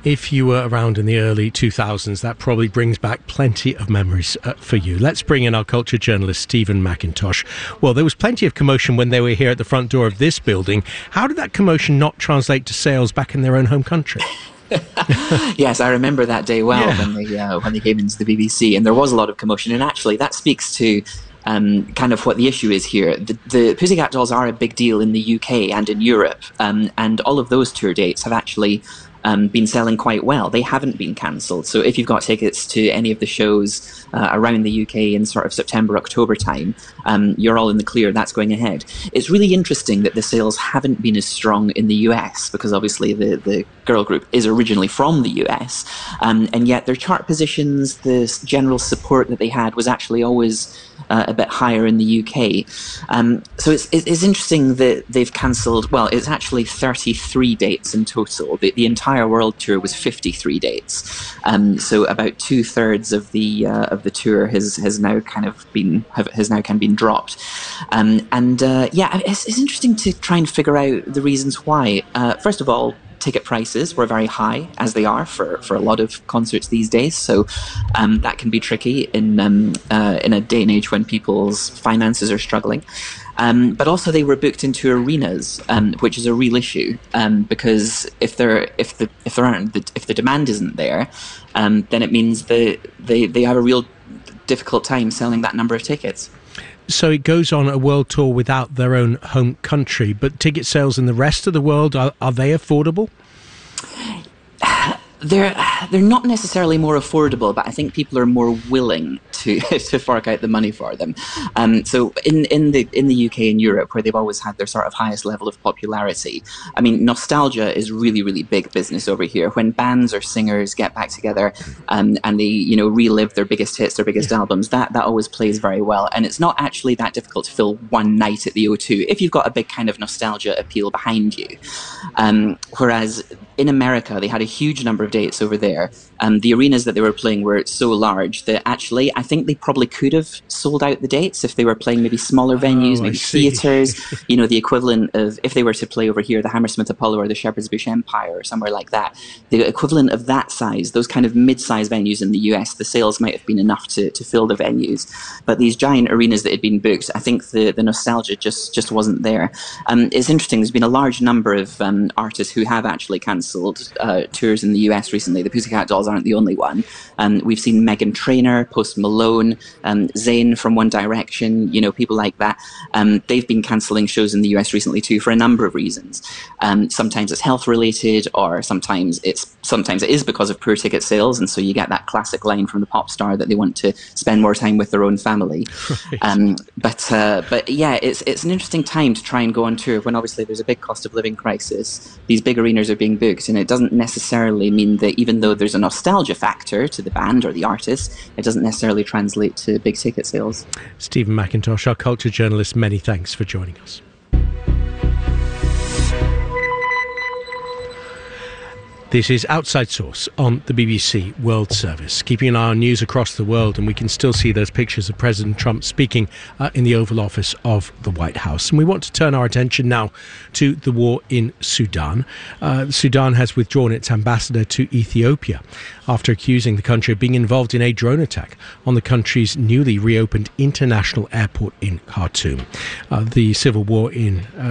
If you were around in the early 2000s, that probably brings back plenty of memories for you. Let's bring in our culture journalist, Stephen Mackintosh. Well, there was plenty of commotion when they were here at the front door of this building. How did that commotion not translate to sales back in their own home country? Yes, I remember that day well, when they came into the BBC, and there was a lot of commotion. And actually, that speaks to kind of what the issue is here. The Pussycat Dolls are a big deal in the UK and in Europe, and all of those tour dates have actually been selling quite well. They haven't been cancelled. So if you've got tickets to any of the shows around the UK in sort of September, October time, you're all in the clear. That's going ahead. It's really interesting that the sales haven't been as strong in the US, because obviously the girl group is originally from the US, and yet their chart positions, the general support that they had was actually always a bit higher in the UK. So it's interesting that they've cancelled, well, it's actually 33 dates in total. The entire world tour was 53 dates. So about 2/3 of the tour has now kind of been dropped. It's interesting to try and figure out the reasons why. First of all, ticket prices were very high, as they are for a lot of concerts these days. So that can be tricky in a day and age when people's finances are struggling. But also they were booked into arenas, which is a real issue, because if the demand isn't there, then it means that they have a real difficult time selling that number of tickets. So it goes on a world tour without their own home country, but ticket sales in the rest of the world, are they affordable? They're not necessarily more affordable, but I think people are more willing to fork out the money for them. So in the UK and Europe, where they've always had their sort of highest level of popularity, I mean, nostalgia is really, really big business over here. When bands or singers get back together and they relive their biggest hits, their biggest albums, that always plays very well. And it's not actually that difficult to fill one night at the O2 if you've got a big kind of nostalgia appeal behind you. Whereas in America, they had a huge number of dates over there. The arenas that they were playing were so large that actually I think they probably could have sold out the dates if they were playing maybe smaller venues, maybe theatres, the equivalent of, if they were to play over here, the Hammersmith Apollo or the Shepherd's Bush Empire or somewhere like that, the equivalent of that size, those kind of mid-size venues in the US, the sales might have been enough to fill the venues. But these giant arenas that had been booked, I think the nostalgia just wasn't there. It's interesting, there's been a large number of artists who have actually cancelled tours in the US recently. The Pussycat Dolls aren't the only one. We've seen Meghan Trainor, Post Malone, Zayn from One Direction, people like that. They've been cancelling shows in the US recently too for a number of reasons. Sometimes it's health related, or sometimes it is because of poor ticket sales, and so you get that classic line from the pop star that they want to spend more time with their own family. Right. But yeah, it's an interesting time to try and go on tour when obviously there's a big cost of living crisis. These big arenas are being booked, and it doesn't necessarily mean that even though there's a nostalgia factor to the band or the artist, it doesn't necessarily translate to big ticket sales. Stephen Mackintosh, our culture journalist, many thanks for joining us. This is Outside Source on the BBC World Service, keeping an eye on news across the world, and we can still see those pictures of President Trump speaking in the Oval Office of the White House. And we want to turn our attention now to the war in Sudan. Sudan has withdrawn its ambassador to Ethiopia after accusing the country of being involved in a drone attack on the country's newly reopened international airport in Khartoum. The civil war in